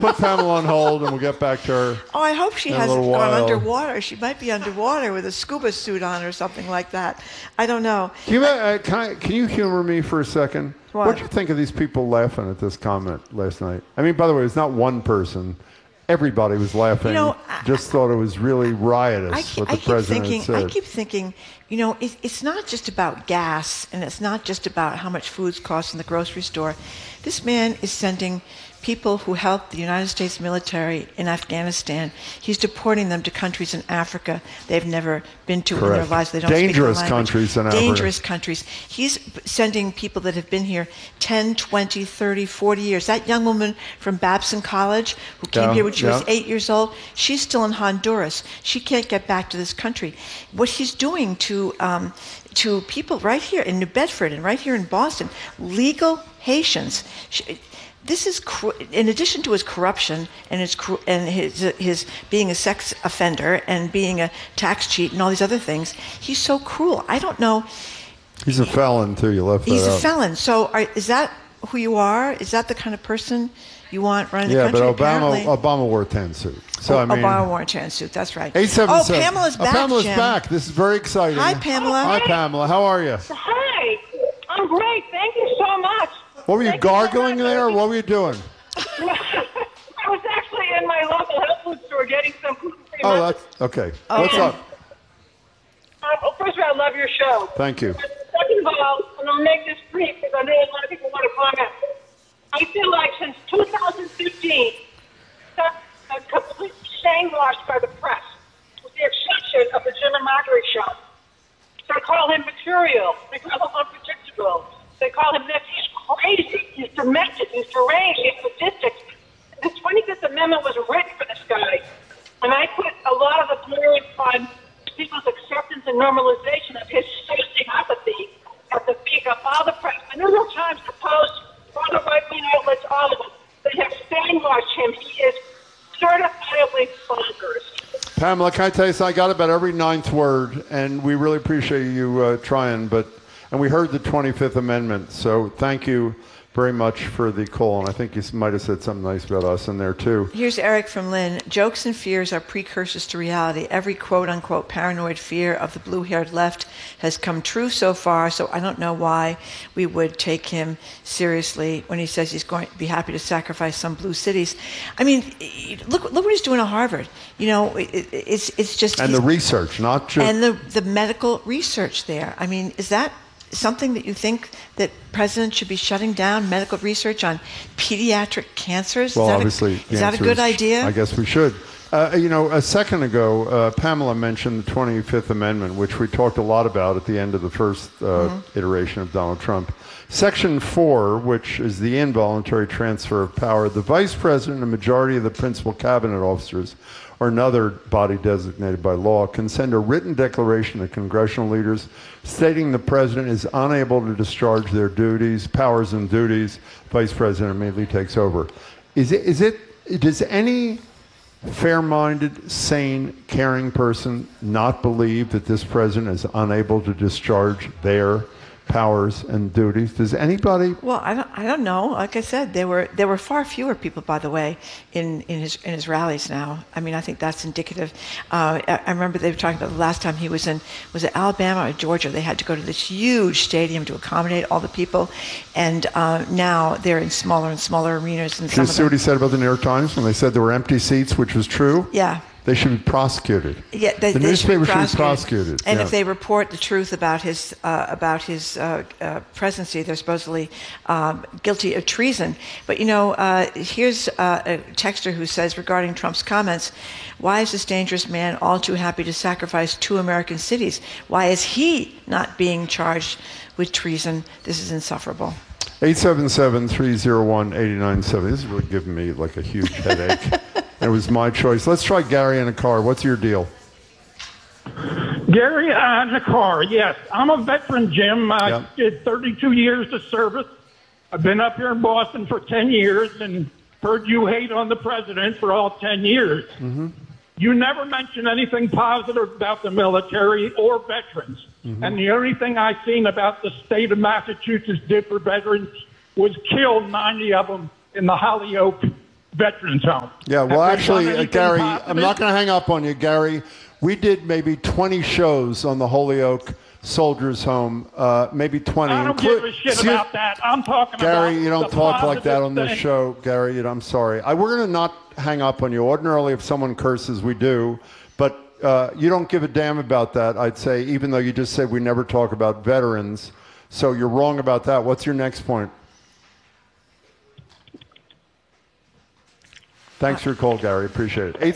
put Pamela on hold, and we'll get back to her. Oh, I hope she hasn't gone underwater. She might be underwater with a scuba suit on or something like that. I don't know. Can you humor me for a second? What did you think of these people laughing at this comment last night? I mean, by the way, it's not one person. Everybody was laughing. Just thought it was really riotous what the president said. I keep thinking, it's not just about gas, and it's not just about how much food's cost in the grocery store. This man is sending people who helped the United States military in Afghanistan. He's deporting them to countries in Africa they've never been to in their lives. They don't speak the language. Dangerous countries in Africa. Dangerous countries. He's sending people that have been here 10, 20, 30, 40 years. That young woman from Babson College who came here when she was 8 years old, she's still in Honduras. She can't get back to this country. What he's doing to people right here in New Bedford and right here in Boston, legal Haitians. This is, in addition to his corruption and his being a sex offender and being a tax cheat and all these other things, he's so cruel. I don't know. He's a felon, too. You left that out. He's a felon. So is that who you are? Is that the kind of person you want running the country? Yeah, but Obama wore a tan suit. So, Obama wore a tan suit. That's right. 877. Oh, Pamela's back, Pamela's Jim. back. This is very exciting. Hi, Pamela. Hi, Pamela. How are you? Hi. I'm great. Thank you so much. What were you gargling there, or what were you doing? I was actually in my local health food store getting some gluten-free that's okay. What's up? First of all, I love your show. Thank you. Second of all, and I'll make this brief because I know a lot of people want to comment. I feel like since 2015, that's completely brainwashed by the press, with the exception of the Jim and Marjorie show. They call him mercurial. They call him unpredictable. They call him this. He's crazy. He's demented. He's deranged. He's sadistic. The 25th Amendment was written for this guy. And I put a lot of the blame on people's acceptance and normalization of his sociopathy at the peak of all the press. The New York Times, the Post, all the right-wing outlets, all of them. They have brainwashed him. He is certifiably bonkers. Pamela, can I tell you something? I got about every ninth word, and we really appreciate you trying, and we heard the 25th Amendment, so thank you very much for the call, and I think you might have said something nice about us in there, too. Here's Eric from Lynn. Jokes and fears are precursors to reality. Every quote-unquote paranoid fear of the blue-haired left has come true so far, so I don't know why we would take him seriously when he says he's going to be happy to sacrifice some blue cities. I mean, look what he's doing at Harvard. It's just... And the research, not just... And the medical research there. I mean, is that something that you think that presidents should be shutting down, medical research on pediatric cancers? Well, obviously, is that a good idea? I guess we should. A second ago, Pamela mentioned the 25th Amendment, which we talked a lot about at the end of the first iteration of Donald Trump. Section 4, which is the involuntary transfer of power, the vice president and majority of the principal cabinet officers or another body designated by law can send a written declaration to congressional leaders stating the president is unable to discharge their duties, powers and duties. Vice president immediately takes over. Does any fair-minded, sane, caring person not believe that this president is unable to discharge their powers and duties? Does anybody? Well, I don't know. Like I said, there were far fewer people, by the way, in his rallies now. I mean, I think that's indicative. I remember they were talking about the last time he was it Alabama or Georgia? They had to go to this huge stadium to accommodate all the people, and now they're in smaller and smaller arenas. And Did you see what he said about the New York Times when they said there were empty seats, which was true? Yeah. They should be prosecuted. Yeah, the newspaper should be prosecuted. And if they report the truth about his presidency, they're supposedly guilty of treason. But here's a texter who says regarding Trump's comments, "Why is this dangerous man all too happy to sacrifice 2 American cities? Why is he not being charged with treason? This is insufferable." 877-301-8970. This is really giving me like a huge headache. It was my choice. Let's try Gary in a car. What's your deal? Gary in a car, yes. I'm a veteran, Jim. I did 32 years of service. I've been up here in Boston for 10 years and heard you hate on the president for all 10 years. Mm-hmm. You never mentioned anything positive about the military or veterans. Mm-hmm. And the only thing I seen about the state of Massachusetts did for veterans was kill 90 of them in the Hollyoak veterans home. Yeah, well, Have they done actually, anything Gary, positive? I'm not going to hang up on you, Gary. We did maybe 20 shows on the Holyoke Soldiers Home, maybe 20. I don't give a shit about that. I'm talking about Gary, you don't the talk like that on positive this thing. show, Gary. I'm sorry. We're going to not hang up on you. Ordinarily, if someone curses, we do. But you don't give a damn about that, I'd say, even though you just said we never talk about veterans. So you're wrong about that. What's your next point? Thanks for your call, Gary. Appreciate it.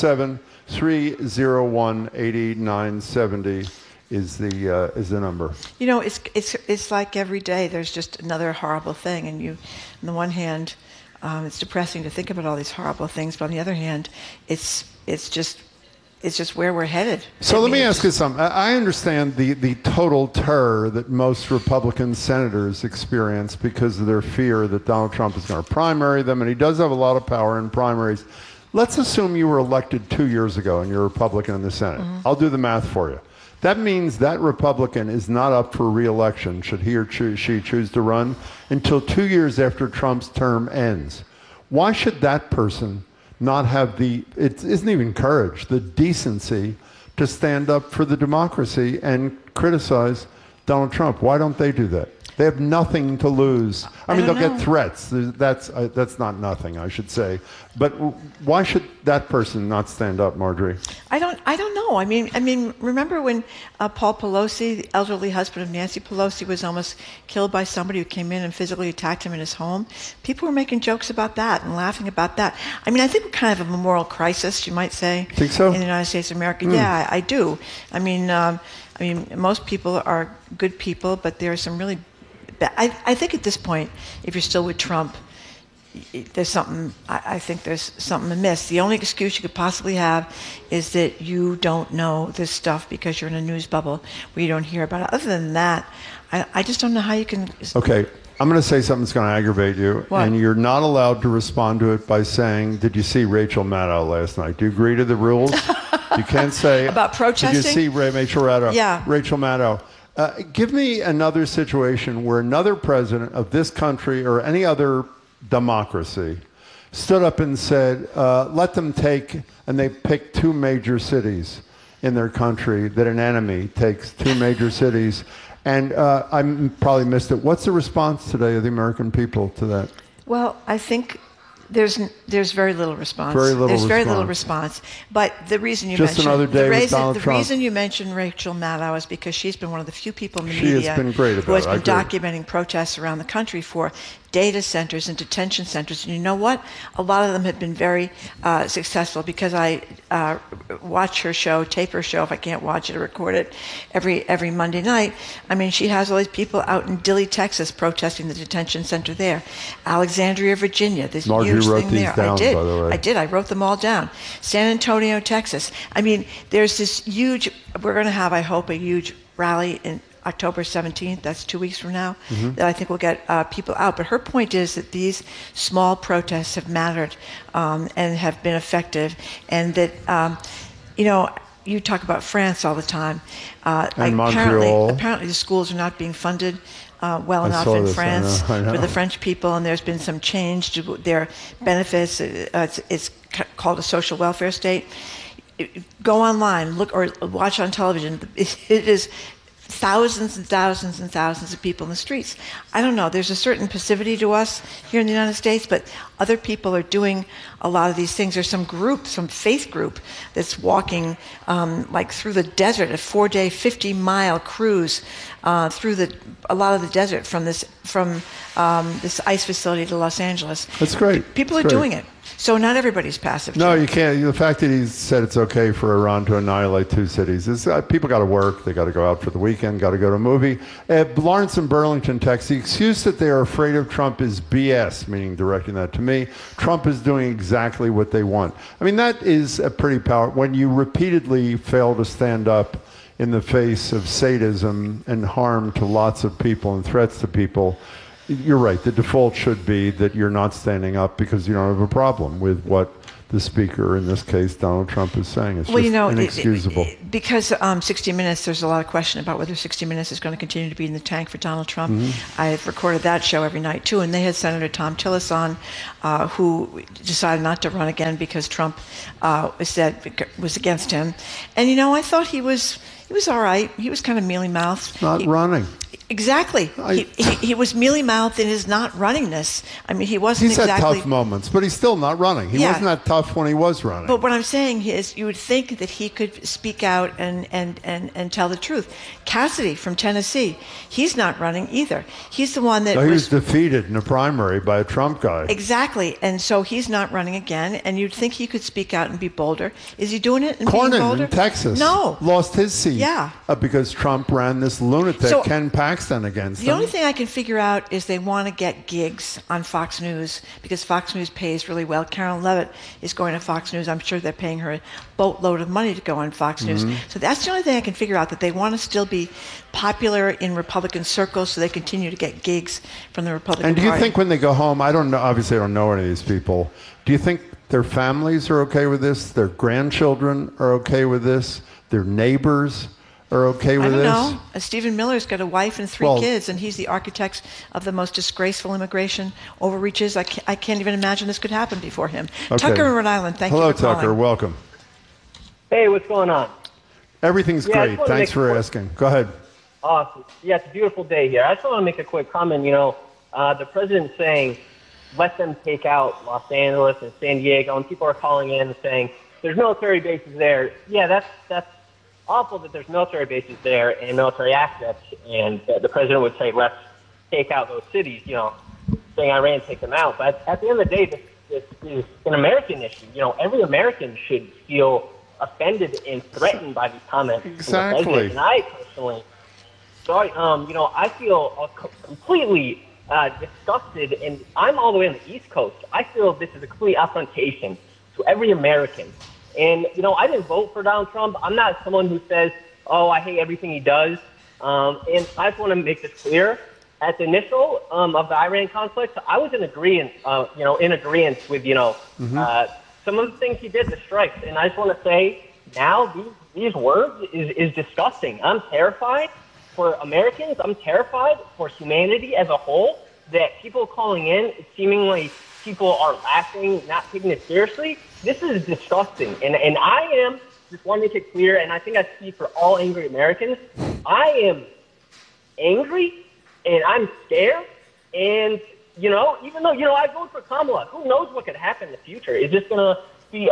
877-301-8970 is the number. You know, it's like every day there's just another horrible thing, and you, on the one hand, it's depressing to think about all these horrible things, but on the other hand, it's just where we're headed. So let me ask you something. I understand the total terror that most Republican senators experience because of their fear that Donald Trump is going to primary them, and he does have a lot of power in primaries. Let's assume you were elected 2 years ago and you're a Republican in the Senate. Mm-hmm. I'll do the math for you. That means that Republican is not up for re-election, should he or she choose to run, until 2 years after Trump's term ends. Why should that person not have it isn't even courage, the decency to stand up for the democracy and criticize Donald Trump? Why don't they do that? They have nothing to lose. I mean, they'll get threats. That's not nothing, I should say. But why should that person not stand up, Marjorie? I don't know. I mean, remember when Paul Pelosi, the elderly husband of Nancy Pelosi, was almost killed by somebody who came in and physically attacked him in his home? People were making jokes about that and laughing about that. I mean, I think we're kind of a moral crisis, you might say. Think so? In the United States of America. Yeah, I do. I mean, most people are good people, but there are some really I think at this point, if you're still with Trump, there's something. I think there's something amiss. The only excuse you could possibly have is that you don't know this stuff because you're in a news bubble where you don't hear about it. Other than that, I just don't know how you can. Okay, I'm going to say something that's going to aggravate you, What? and you're not allowed to respond to it by saying, "Did you see Rachel Maddow last night?" Do you agree to the rules? You can't say About protesting? Did you see Rachel Maddow? Yeah. Rachel Maddow. Give me another situation where another president of this country or any other democracy stood up and said, let them take, and they picked two major cities in their country, that an enemy takes two major cities. And I probably missed it. What's the response today of the American people to that? Well, I think there's very little response. Very little response. But the reason you Just mentioned another day with Donald Trump. The reason you mentioned Rachel Maddow is because she's been one of the few people in the She media has been great who has about been it. documenting protests around the country for data centers and detention centers. And you know what? A lot of them have been very successful because I watch her show, tape her show if I can't watch it or record it every Monday night. I mean, she has all these people out in Dilley, Texas protesting the detention center there. Alexandria, Virginia, this Marjorie huge wrote thing these there. down, by the way. I did. I wrote them all down. San Antonio, Texas. I mean, there's this huge, we're going to have, I hope, a huge rally in October 17th, that's 2 weeks from now, that I think will get people out. But her point is that these small protests have mattered and have been effective, and that, you talk about France all the time. And Montreal. Apparently the schools are not being funded well enough saw in this, France I know. for the French people, and there's been some change to their benefits. It's called a social welfare state. Go online, look or watch on television. It is thousands and thousands and thousands of people in the streets. I don't know. There's a certain passivity to us here in the United States, but other people are doing a lot of these things. There's some group, some faith group that's walking like through the desert, a 4-day, 50-mile cruise through a lot of the desert from this ice facility to Los Angeles. That's great. People That's are great. doing it. So not everybody's passive. No, Jim. you can't. The fact that he said it's okay for Iran to annihilate two cities is people got to work. They got to go out for the weekend. Got to go to a movie. Lawrence in Burlington text: the excuse that they are afraid of Trump is BS, meaning directing that to me. Trump is doing exactly what they want. I mean, that is a pretty powerful. When you repeatedly fail to stand up in the face of sadism and harm to lots of people and threats to people. You're right. The default should be that you're not standing up because you don't have a problem with what the speaker, in this case, Donald Trump, is saying. It's well, just you know, inexcusable. Because 60 Minutes, there's a lot of question about whether 60 Minutes is going to continue to be in the tank for Donald Trump. Mm-hmm. I've recorded that show every night, too, and they had Senator Thom Tillis on, who decided not to run again because Trump was against him. And, you know, I thought he was all right. He was kind of mealy-mouthed. Not running. Exactly. He was mealy-mouthed in his not runningness. I mean, he wasn't exactly... He's had tough moments, but he's still not running. He wasn't that tough when he was running. But what I'm saying is you would think that he could speak out and tell the truth. Cassidy from Tennessee, he's not running either. He's the one that he was defeated in a primary by a Trump guy. Exactly. And so he's not running again, and you'd think he could speak out and be bolder. Is he doing it and being bolder? Cornyn in Texas lost his seat because Trump ran this lunatic, Ken Paxton, against him. The only thing I can figure out is they want to get gigs on Fox News because Fox News pays really well. Carolyn Levitt is going to Fox News. I'm sure they're paying her a boatload of money to go on Fox News. So that's the only thing I can figure out, that they want to still be popular in Republican circles so they continue to get gigs from the Republican Party. And do you think when they go home, I don't know, obviously I don't know any of these people, do you think their families are okay with this? Their grandchildren are okay with this? Their neighbors are okay with this? I don't know. Stephen Miller's got a wife and 3 kids, and he's the architect of the most disgraceful immigration overreaches. I can't even imagine this could happen before him. Okay. Tucker in Rhode Island, thank you for calling. Hello, Tucker. Welcome. Hey, what's going on? Everything's great. Thanks for asking. Go ahead. Awesome. Yeah, it's a beautiful day here. I just want to make a quick comment. You know, the president's saying, let them take out Los Angeles and San Diego, and people are calling in and saying, there's military bases there. Yeah, that's awful that there's military bases there and military assets, and the president would say, let's take out those cities, you know, saying Iran take them out. But at the end of the day, this is an American issue. You know, every American should feel offended and threatened by these comments. Exactly. And I personally, you know, I feel completely disgusted, and I'm all the way on the East Coast. I feel this is a complete affrontation to every American. And, you know, I didn't vote for Donald Trump. I'm not someone who says, oh, I hate everything he does. And I just want to make this clear. At the initial of the Iran conflict, I was in agreement, with, some of the things he did, the strikes. And I just want to say now these words is disgusting. I'm terrified for Americans. I'm terrified for humanity as a whole, that people calling in, seemingly people are laughing, not taking it seriously. This is disgusting. And I am, just want to make it clear, and I think I speak for all angry Americans, I am angry and I'm scared. And, you know, even though, you know, I voted for Kamala, who knows what could happen in the future? Is this going to be,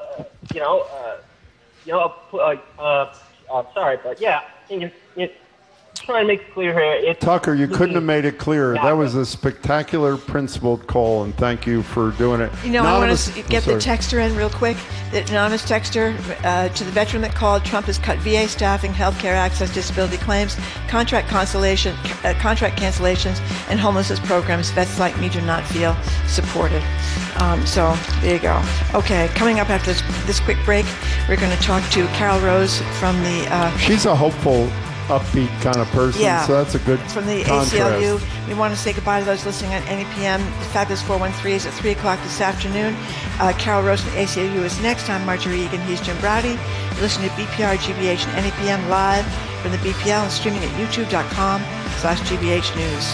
sorry, but yeah, trying to make it clear here. Tucker, you couldn't have made it clearer. That was a spectacular, principled call, and thank you for doing it. You know, I want to get the texter in real quick. The anonymous texter, to the veteran that called, Trump has cut VA staffing, health care access, disability claims, contract cancellations, and homelessness programs. Vets like me do not feel supported. So there you go. Okay, coming up after this quick break, we're going to talk to Carol Rose from the... She's a hopeful, upbeat kind of person, so that's a good from the contrast. ACLU. We want to say goodbye to those listening on NEPM. The Fabulous 413 is at 3 o'clock this afternoon. Carol Rose from the ACLU is next. I'm Marjorie Egan. He's Jim Browdy. You're listening to BPR, GBH, and NEPM live from the BPL and streaming at youtube.com/GBH News.